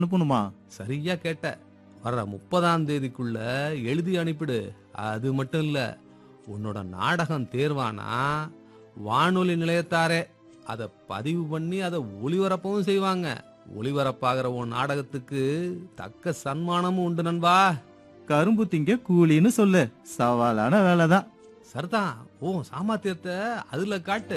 அனுப்பணுமா? சரியா கேட்ட. வர்ற 30ஆம் தேதிக்குள்ள எழுதி அனுப்பிடு. அது மட்டும் இல்ல, உன்னோட நாடகம் தேர்வானா வானொலி நிலையத்தாரே அத பதிவு பண்ணி அதை ஒளிபரப்பவும் செய்வாங்க. ஒளிபரப்பாகிற உன் நாடகத்துக்கு தக்க சன்மானமும் உண்டு நண்பா. கரும்பு திங்க கூலின்னு சொல்லு. சவாலான வேலைதான். சரிதான். ஓ சாமர்த்தியத்தை அதுல காட்டு.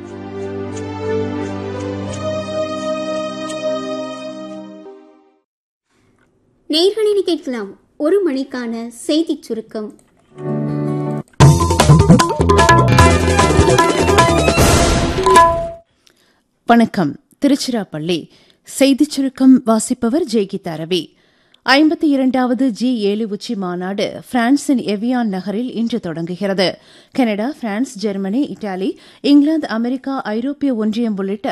நேர்களில் கேட்கலாம் ஒரு மணிக்கான செய்திச் சுருக்கம். வணக்கம். திருச்சிராப்பள்ளி செய்திச் சுருக்கம் வாசிப்பவர் ஜெய்கீதா ரவி. 52வது G7 உச்சி மாநாடு பிரான்சின் எவியான் நகரில் இன்று தொடங்குகிறது. Canada, France, Germany, Italy, England, America, ஐரோப்பிய ஒன்றியம் உள்ளிட்ட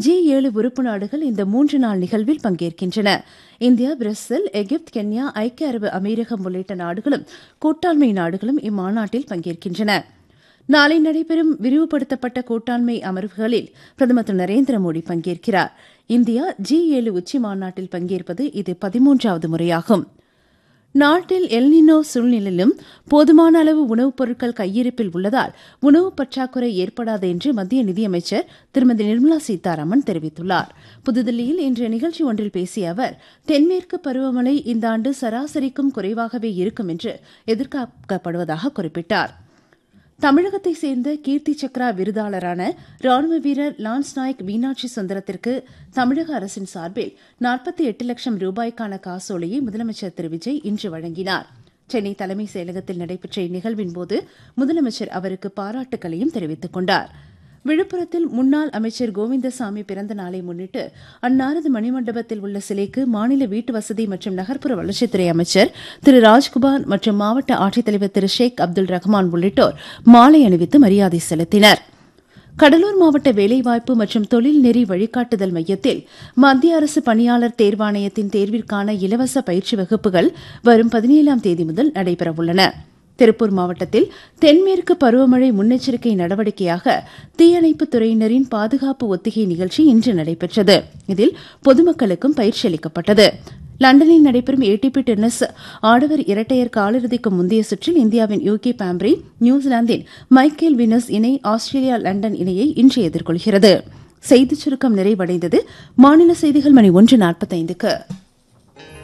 G7 உறுப்பு நாடுகள் இந்த 3 நாள் நிகழ்வில் பங்கேற்கின்றன. இந்தியா, பிரேசில், எகிப்து, கென்யா, ஐக்கிய அரபு அமீரகம் உள்ளிட்ட நாடுகளும் கூட்டாண்மை நாடுகளும் இம்மாநாட்டில் பங்கேற்கின்றன. நாளை நடைபெறும் விரிவுபடுத்தப்பட்ட கூட்டாண்மை அமர்வுகளில் பிரதமர் திரு நரேந்திர மோடி பங்கேற்கிறார். இந்தியா G7 உச்சி மாநாட்டில் பங்கேற்பது இது 13வது முறையாகும். நாட்டில் எல்னினோ சூழ்நிலையிலும் போதுமான அளவு உணவுப் பொருட்கள் கையிருப்பில் உள்ளதால் உணவு பற்றாக்குறை ஏற்படாது என்று மத்திய நிதியமைச்சர் திருமதி நிர்மலா சீதாராமன் தெரிவித்துள்ளார். புதுதில்லியில் இன்று நிகழ்ச்சி ஒன்றில் பேசிய அவர், தென்மேற்கு பருவமழை இந்த ஆண்டு சராசரிக்கும் குறைவாகவே இருக்கும் என்று எதிர்பார்க்கப்படுவதாக குறிப்பிட்டார். தமிழகத்தைச் சேர்ந்த கீர்த்தி சக்ரா விருதாளரான ராணுவ வீரர் லான்ஸ் நாயக் மீனாட்சி சுந்தரத்திற்கு தமிழக அரசின் சார்பில் 48 லட்சம் ரூபாய்க்கான காசோலையை முதலமைச்சர் திரு விஜய் இன்று வழங்கினார். சென்னை தலைமைச் செயலகத்தில் நடைபெற்ற இந்நிகழ்வின்போது முதலமைச்சர் அவருக்கு பாராட்டுக்களையும் தெரிவித்துக் கொண்டார். விழுப்புரத்தில் முன்னாள் அமைச்சர் கோவிந்தசாமி பிறந்த நாளை முன்னிட்டு அன்னாரது மணிமண்டபத்தில் உள்ள சிலைக்கு மாநில வீட்டு வசதி மற்றும் நகர்ப்புற வளர்ச்சித்துறை அமைச்சர் திரு ராஜ்குமார் மற்றும் மாவட்ட ஆட்சித்தலைவர் திரு ஷேக் அப்துல் ரஹ்மான் உள்ளிட்டோர் மாலை அணிவித்து மரியாதை செலுத்தினர். கடலூர் மாவட்ட வேலைவாய்ப்பு மற்றும் தொழில் நெறி வழிகாட்டுதல் மையத்தில் மத்திய அரசு பணியாளர் தேர்வாணையத்தின் தேர்விற்கான இலவச பயிற்சி வகுப்புகள் வரும் 17ஆம் தேதி முதல் நடைபெறவுள்ளன. திருப்பூர் மாவட்டத்தில் தென்மேற்கு பருவமழை முன்னெச்சரிக்கை நடவடிக்கையாக தீயணைப்புத் துறையினரின் பாதுகாப்பு ஒத்திகை நிகழ்ச்சி இன்று நடைபெற்றது. இதில் பொதுமக்களுக்கும் பயிற்சி அளிக்கப்பட்டது. லண்டனில் நடைபெறும் ஏடிபி டென்னிஸ் ஆடவர் இரட்டையர் காலிறுதிக்கு முந்தைய சுற்றில் இந்தியாவின் யூகி பாம்ப்ரி நியூசிலாந்தின் மைக்கேல் வினஸ் இணை ஆஸ்திரேலியா லண்டன் இணையை இன்று எதிர்கொள்கிறது. செய்திச் சுருக்கம் நிறைவடைந்தது. மாநில செய்திகள் மணி 1:45.